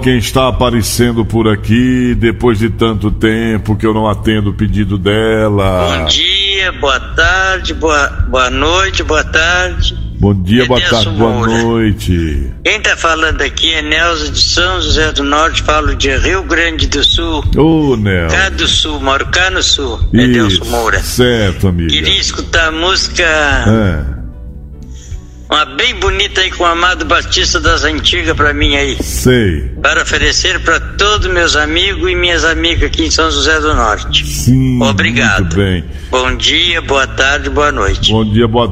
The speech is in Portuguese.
quem está aparecendo por aqui depois de tanto tempo que eu não atendo o pedido dela. Bom dia, boa tarde, boa noite, boa tarde. Bom dia, boa tarde, boa noite. Quem está falando aqui é Nelson de São José do Norte, falo de Rio Grande do Sul. Ô, Nelson. Cá do Sul, moro cá no Sul. É Nelson Moura. Certo, amiga. Queria escutar a música... Uma bem bonita aí com o Amado Batista das Antigas pra mim aí. Sei. Para oferecer para todos meus amigos e minhas amigas aqui em São José do Norte. Sim. Obrigado. Muito bem. Bom dia, boa tarde, boa noite. Bom dia, boa